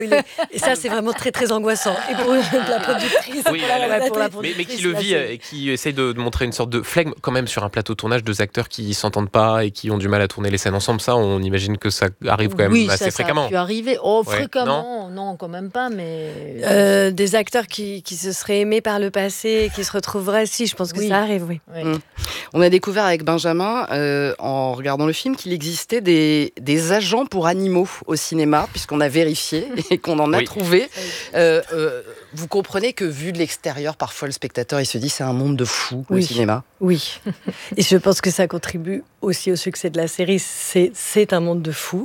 Et ça, c'est vraiment très, très angoissant. Et pour la productrice, Oui, pour la productrice, mais qui le vit et qui essaye de montrer une sorte de flegme quand même sur un plateau de tournage, deux acteurs qui s'entendent pas et qui ont du mal à tourner les scènes ensemble. Ça, on imagine que ça arrive quand même assez fréquemment. Oui, ça a pu arriver. Oh, Ouais. fréquemment, non, quand même pas, mais... des acteurs qui se seraient aimés par le passé et qui se retrouveraient, si, je pense que ça arrive, oui. On a découvert avec Benjamin, en regardant le film, qu'il existait des agents pour animaux au cinéma, puisqu'on a vérifié et qu'on en a trouvé. Vous comprenez que, vu de l'extérieur, parfois le spectateur il se dit c'est un monde de fous, le cinéma. Oui, et je pense que ça contribue aussi au succès de la série. C'est un monde de fous.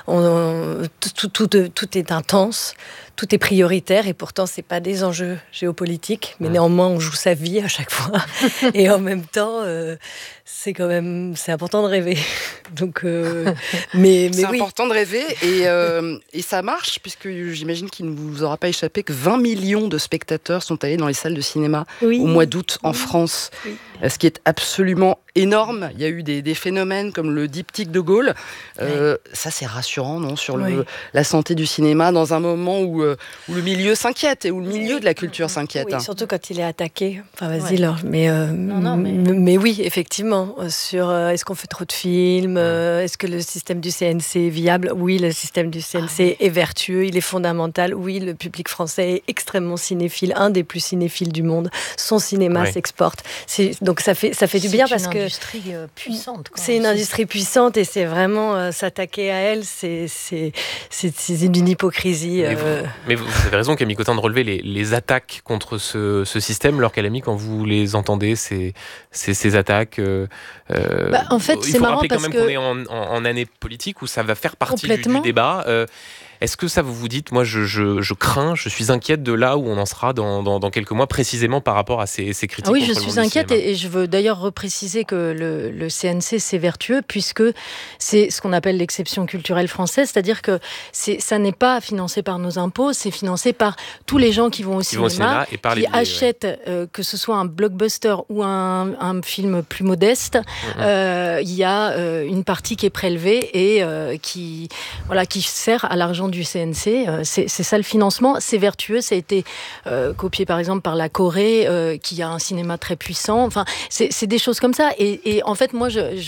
Tout est intense, tout est prioritaire, et pourtant c'est pas des enjeux géopolitiques, mais néanmoins on joue sa vie à chaque fois. Et en même temps, c'est important de rêver. Donc, mais c'est oui. important de rêver, et ça marche, puisque j'imagine qu'il ne vous aura pas échappé que 20 millions de spectateurs sont allés dans les salles de cinéma au mois d'août en France. Ce qui est absolument énorme. Il y a eu des phénomènes comme le diptyque de Gaulle. Ça, c'est rassurant, non, sur la santé du cinéma, dans un moment où le milieu s'inquiète et où le milieu de la culture s'inquiète. Oui, surtout quand il est attaqué. Enfin, vas-y, Laure. Mais oui, effectivement. Sur est-ce qu'on fait trop de films, est-ce que le système du CNC est viable? Oui, le système du CNC est vertueux, il est fondamental. Oui, le public français est extrêmement cinéphile, un des plus cinéphiles du monde. Son cinéma s'exporte. Donc ça fait du bien parce que c'est une industrie puissante. C'est une industrie puissante, et c'est vraiment s'attaquer à elle, c'est d'une hypocrisie. Mais vous avez raison, Camille Cottin, de relever les attaques contre ce système. Laure Calamy, quand vous les entendez, ces attaques, en fait, il c'est faut marrant rappeler quand parce même qu'on est en année politique où ça va faire partie du débat. Est-ce que ça, vous vous dites, moi je crains, je suis inquiète de là où on en sera dans quelques mois, précisément par rapport à ces critiques? Oui, je suis inquiète, et je veux d'ailleurs repréciser que le CNC, c'est vertueux, puisque c'est ce qu'on appelle l'exception culturelle française, c'est-à-dire que ça n'est pas financé par nos impôts, c'est financé par tous les gens qui vont au cinéma et par qui achètent, que ce soit un blockbuster ou un film plus modeste, il y a une partie qui est prélevée et qui sert à l'argent du CNC. C'est ça le financement, c'est vertueux, ça a été copié par exemple par la Corée, qui a un cinéma très puissant. Enfin, c'est des choses comme ça. Et en fait, moi, il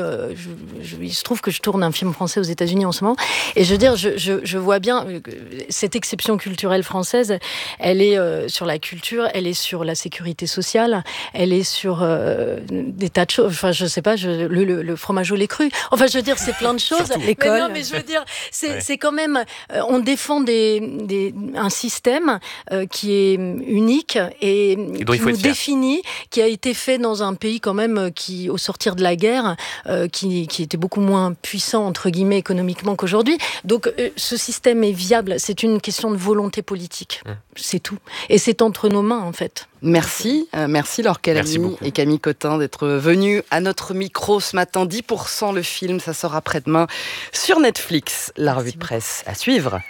se trouve que je tourne un film français aux États-Unis en ce moment, et je veux dire, je vois bien cette exception culturelle française. Elle est sur la culture, elle est sur la sécurité sociale, elle est sur des tas de choses. Enfin, je sais pas, le fromage au lait cru. Enfin, je veux dire, c'est plein de choses. L'école. Mais je veux dire, c'est quand même. On défend un système qui est unique et qui nous définit, qui a été fait dans un pays quand même qui, au sortir de la guerre, qui était beaucoup moins puissant entre guillemets économiquement qu'aujourd'hui. Donc ce système est viable. C'est une question de volonté politique. C'est tout. Et c'est entre nos mains en fait. Merci Laure Calamy et Camille Cottin d'être venus à notre micro ce matin. 10% le film, ça sort après-demain sur Netflix. La revue de presse à suivre.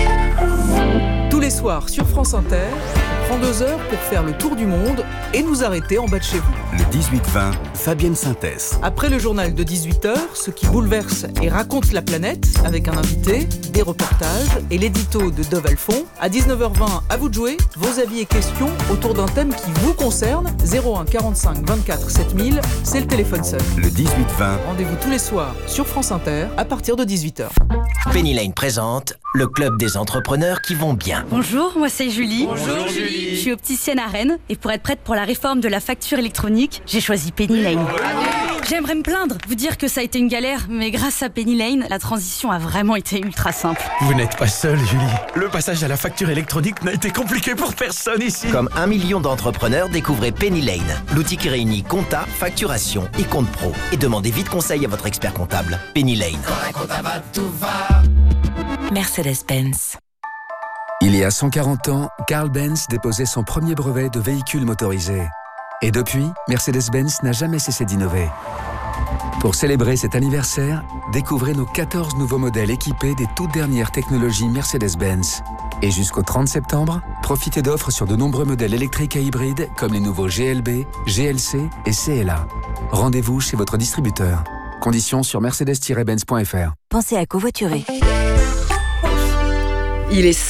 Tous les soirs sur France Inter, on prend 2 heures pour faire le tour du monde et nous arrêter en bas de chez vous. Le 18-20, Fabienne Synthèse. Après le journal de 18h, ce qui bouleverse et raconte la planète, avec un invité, des reportages et l'édito de Dove Alphon. À 19h20, à vous de jouer, vos avis et questions autour d'un thème qui vous concerne. 01 45 24 7000, c'est le téléphone seul. Le 18-20. Rendez-vous tous les soirs sur France Inter à partir de 18h. Penny Lane présente le club des entrepreneurs qui vont bien. Bonjour, moi c'est Julie. Bonjour Julie. Je suis opticienne à Rennes, et pour être prête pour la réforme de la facture électronique, j'ai choisi Penny Lane. J'aimerais me plaindre, vous dire que ça a été une galère, mais grâce à Penny Lane, la transition a vraiment été ultra simple. Vous n'êtes pas seule, Julie. Le passage à la facture électronique n'a été compliqué pour personne ici. Comme 1 million d'entrepreneurs, découvrez Penny Lane, l'outil qui réunit compta, facturation et compte pro. Et demandez vite conseil à votre expert comptable. Penny Lane. Mercedes-Benz. Il y a 140 ans, Carl Benz déposait son premier brevet de véhicule motorisé. Et depuis, Mercedes-Benz n'a jamais cessé d'innover. Pour célébrer cet anniversaire, découvrez nos 14 nouveaux modèles équipés des toutes dernières technologies Mercedes-Benz. Et jusqu'au 30 septembre, profitez d'offres sur de nombreux modèles électriques et hybrides comme les nouveaux GLB, GLC et CLA. Rendez-vous chez votre distributeur. Conditions sur mercedes-benz.fr. Pensez à covoiturer. Il est